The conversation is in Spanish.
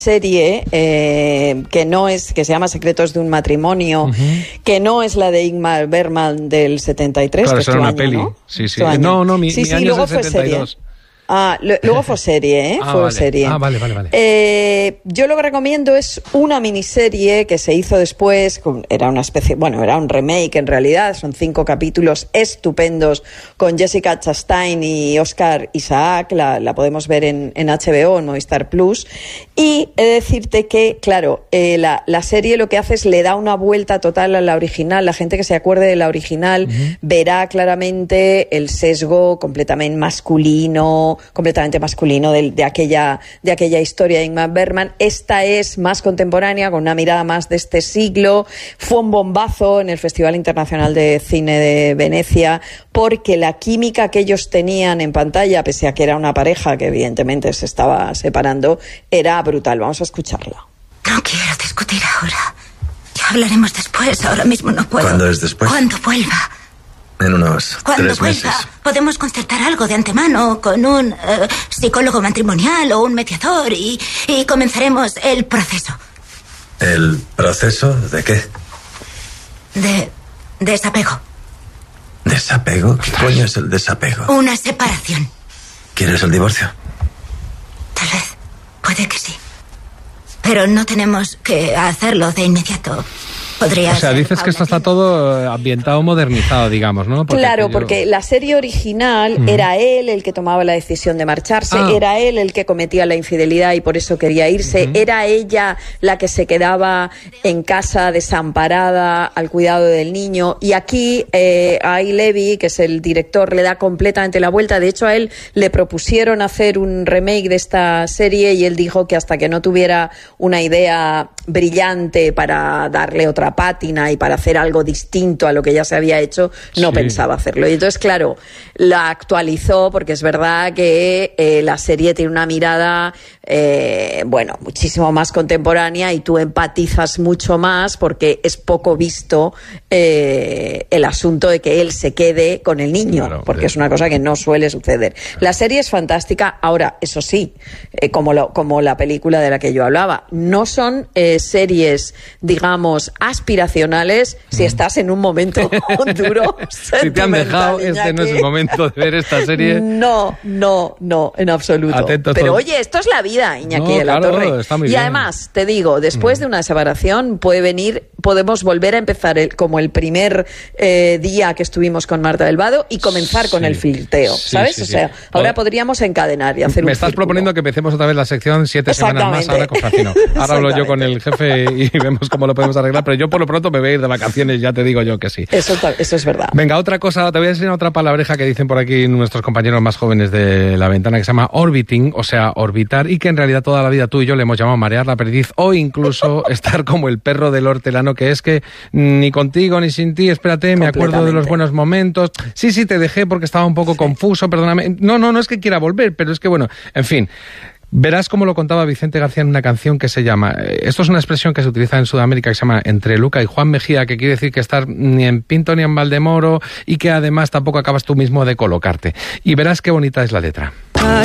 serie que se llama Secretos de un matrimonio, que no es la de Ingmar Bergman del 73, claro, que es tu era una año, peli. ¿no? Sí. No, mi año luego es el 72. Serie. Luego fue serie, fue vale. serie. Vale. Yo lo que recomiendo es una miniserie que se hizo después, era una especie, era un remake en realidad, son 5 capítulos estupendos con Jessica Chastain y Oscar Isaac, la podemos ver en HBO, en Movistar Plus, y he de decirte que, claro, la serie lo que hace es le da una vuelta total a la original. La gente que se acuerde de la original verá claramente el sesgo completamente masculino de aquella historia de Ingmar Bergman. Esta es más contemporánea, con una mirada más de este siglo. Fue un bombazo en el Festival Internacional de Cine de Venecia, porque la química que ellos tenían en pantalla, pese a que era una pareja que evidentemente se estaba separando, era brutal. Vamos a escucharla. No quiero discutir ahora. Ya hablaremos después. Ahora mismo no puedo. ¿Cuándo es después? Cuando vuelva. En unos 3 meses. Podemos concertar algo de antemano con un psicólogo matrimonial o un mediador y comenzaremos el proceso. ¿El proceso de qué? De desapego. ¿Desapego? ¿Qué coño es el desapego? Una separación. ¿Quieres el divorcio? Tal vez. Puede que sí. Pero no tenemos que hacerlo de inmediato. O sea, dices que esto está todo ambientado, modernizado, digamos, ¿no? Porque la serie original era él el que tomaba la decisión de marcharse, era él el que cometía la infidelidad y por eso quería irse, era ella la que se quedaba en casa desamparada al cuidado del niño, y aquí Guy Levy, que es el director, le da completamente la vuelta. De hecho, a él le propusieron hacer un remake de esta serie y él dijo que hasta que no tuviera una idea brillante para darle otra pátina y para hacer algo distinto a lo que ya se había hecho, no pensaba hacerlo. Y entonces, claro, la actualizó, porque es verdad que la serie tiene una mirada muchísimo más contemporánea y tú empatizas mucho más, porque es poco visto el asunto de que él se quede con el niño, porque es una cosa que no suele suceder. La serie es fantástica. Ahora, eso sí, como la película de la que yo hablaba, no son series, digamos, aspiracionales si estás en un momento duro. Si te han dejado, Iñaki, no es el momento de ver esta serie. No, en absoluto. Atentos. Pero oye, esto es la vida, Iñaki de la Torre. Está muy y bien. Además, te digo, después de una separación podemos volver a empezar como el primer día que estuvimos con Marta del Vado y comenzar con el flirteo, ¿sabes? Sí. O sea, ahora podríamos encadenar y hacer Me estás proponiendo que empecemos otra vez la sección 7 semanas más ahora con Francino. Ahora hablo yo con el jefe y vemos cómo lo podemos arreglar, pero yo por lo pronto me voy a ir de vacaciones, ya te digo yo que sí. Eso es verdad. Venga, otra cosa, te voy a enseñar otra palabreja que dicen por aquí nuestros compañeros más jóvenes de La Ventana, que se llama orbiting, o sea, orbitar, y que en realidad toda la vida tú y yo le hemos llamado marear la perdiz, o incluso estar como el perro del hortelano, que es que ni contigo ni sin ti, espérate, me acuerdo de los buenos momentos. Sí, te dejé porque estaba un poco confuso, perdóname. No es que quiera volver, pero es que bueno, en fin. Verás cómo lo contaba Vicente García en una canción que se llama, esto es una expresión que se utiliza en Sudamérica, que se llama Entre Luca y Juan Mejía, que quiere decir que estar ni en Pinto ni en Valdemoro y que además tampoco acabas tú mismo de colocarte. Y verás qué bonita es la letra.